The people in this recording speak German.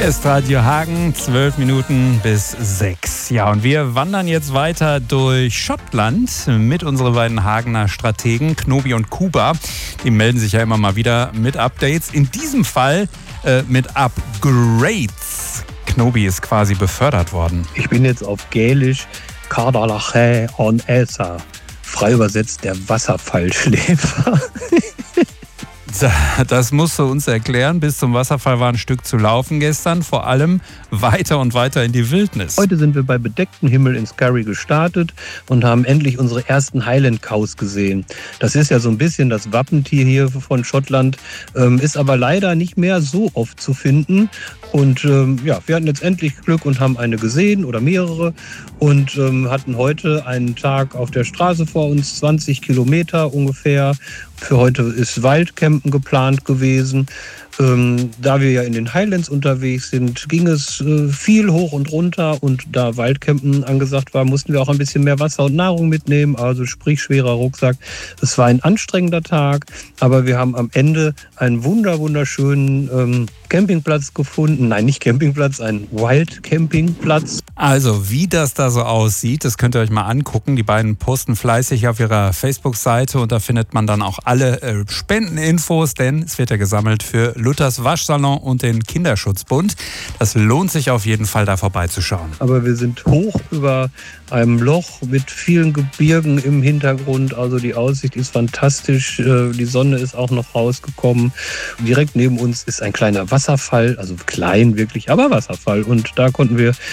Hier ist Radio Hagen, 12 Minuten bis 6. Ja, und wir wandern jetzt weiter durch Schottland mit unseren beiden Hagener Strategen, Knobi und Kuba. Die melden sich ja immer mal wieder mit Updates. In diesem Fall mit Upgrades. Knobi ist quasi befördert worden. Ich bin jetzt auf Gälisch Cardalache on Elsa. Frei übersetzt der Wasserfallschläfer. Das musst du uns erklären. Bis zum Wasserfall war ein Stück zu laufen gestern. Vor allem weiter und weiter in die Wildnis. Heute sind wir bei bedecktem Himmel in Skerry gestartet und haben endlich unsere ersten Highland Cows gesehen. Das ist ja so ein bisschen das Wappentier hier von Schottland, ist aber leider nicht mehr so oft zu finden. Und wir hatten jetzt endlich Glück und haben eine gesehen oder mehrere und hatten heute einen Tag auf der Straße vor uns, 20 Kilometer ungefähr. Für heute ist Waldcampen geplant gewesen. Da wir ja in den Highlands unterwegs sind, ging es viel hoch und runter und da Waldcampen angesagt war, mussten wir auch ein bisschen mehr Wasser und Nahrung mitnehmen, also sprich schwerer Rucksack. Es war ein anstrengender Tag, aber wir haben am Ende einen wunderschönen Campingplatz gefunden. Nein, nicht Campingplatz, ein Wild-Campingplatz. Also wie das da so aussieht, das könnt ihr euch mal angucken. Die beiden posten fleißig auf ihrer Facebook-Seite und da findet man dann auch alle Spendeninfos, denn es wird ja gesammelt für Luthers Waschsalon und den Kinderschutzbund. Das lohnt sich auf jeden Fall, da vorbeizuschauen. Aber wir sind hoch über einem Loch mit vielen Gebirgen im Hintergrund. Also die Aussicht ist fantastisch. Die Sonne ist auch noch rausgekommen. Direkt neben uns ist ein kleiner Wasserfall, also klein wirklich, aber Wasserfall. Und da konnten wir